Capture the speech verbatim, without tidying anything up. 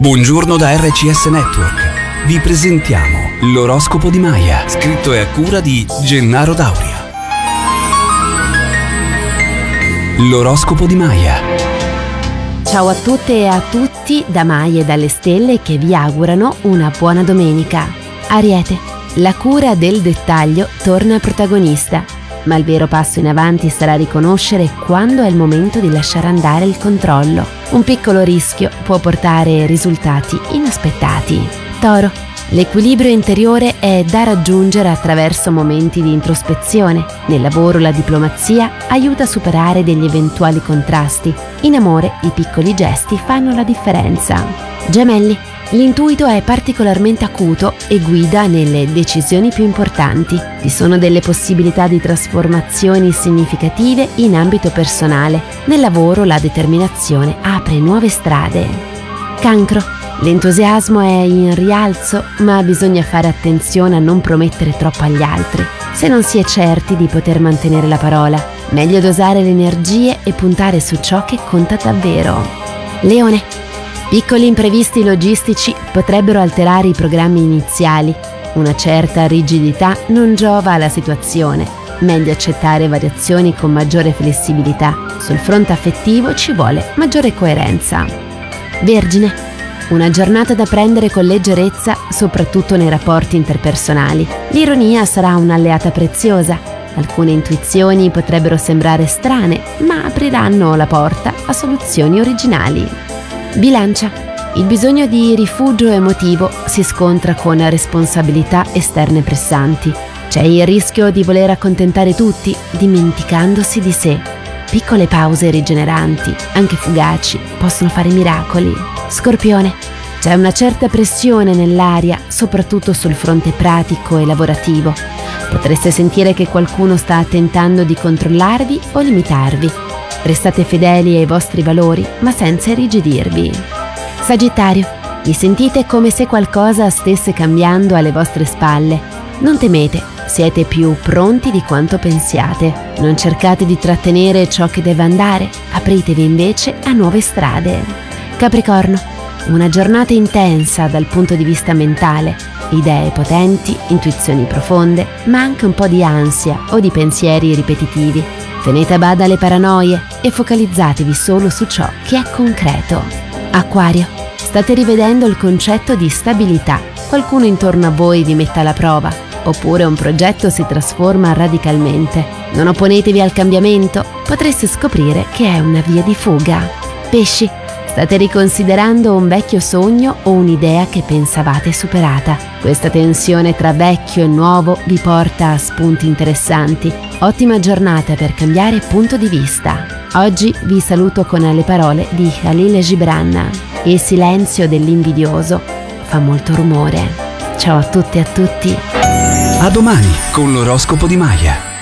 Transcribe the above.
Buongiorno da R C S Network. Vi presentiamo l'oroscopo di Maya, scritto e a cura di Gennaro Dauria. L'oroscopo di Maya. Ciao a tutte e a tutti da Maya e dalle stelle che vi augurano una buona domenica. Ariete, la cura del dettaglio torna protagonista, ma il vero passo in avanti sarà riconoscere quando è il momento di lasciare andare il controllo. Un piccolo rischio può portare risultati inaspettati. Toro, l'equilibrio interiore è da raggiungere attraverso momenti di introspezione. Nel lavoro la diplomazia aiuta a superare degli eventuali contrasti. In amore i piccoli gesti fanno la differenza. Gemelli, l'intuito è particolarmente acuto e guida nelle decisioni più importanti. Vi sono delle possibilità di trasformazioni significative in ambito personale. Nel lavoro la determinazione apre nuove strade. Cancro, l'entusiasmo è in rialzo, ma bisogna fare attenzione a non promettere troppo agli altri. Se non si è certi di poter mantenere la parola, meglio dosare le energie e puntare su ciò che conta davvero. Leone, piccoli imprevisti logistici potrebbero alterare i programmi iniziali. Una certa rigidità non giova alla situazione. Meglio accettare variazioni con maggiore flessibilità. Sul fronte affettivo ci vuole maggiore coerenza. Vergine, una giornata da prendere con leggerezza, soprattutto nei rapporti interpersonali. L'ironia sarà un'alleata preziosa. Alcune intuizioni potrebbero sembrare strane, ma apriranno la porta a soluzioni originali. Bilancia, il bisogno di rifugio emotivo si scontra con responsabilità esterne pressanti. C'è il rischio di voler accontentare tutti, dimenticandosi di sé. Piccole pause rigeneranti, anche fugaci, possono fare miracoli. Scorpione, c'è una certa pressione nell'aria, soprattutto sul fronte pratico e lavorativo. Potreste sentire che qualcuno sta tentando di controllarvi o limitarvi. Restate fedeli ai vostri valori, ma senza irrigidirvi. Sagittario, vi sentite come se qualcosa stesse cambiando alle vostre spalle. Non temete, siete più pronti di quanto pensiate. Non cercate di trattenere ciò che deve andare, apritevi invece a nuove strade. Capricorno, una giornata intensa dal punto di vista mentale. Idee potenti, intuizioni profonde, ma anche un po' di ansia o di pensieri ripetitivi. Tenete a bada le paranoie e focalizzatevi solo su ciò che è concreto. Acquario, state rivedendo il concetto di stabilità. Qualcuno intorno a voi vi mette alla prova, oppure un progetto si trasforma radicalmente. Non opponetevi al cambiamento, potreste scoprire che è una via di fuga. Pesci, state riconsiderando un vecchio sogno o un'idea che pensavate superata. Questa tensione tra vecchio e nuovo vi porta a spunti interessanti. Ottima giornata per cambiare punto di vista. Oggi vi saluto con le parole di Khalil Gibran. Il silenzio dell'invidioso fa molto rumore. Ciao a tutti e a tutti. A domani con l'oroscopo di Maya.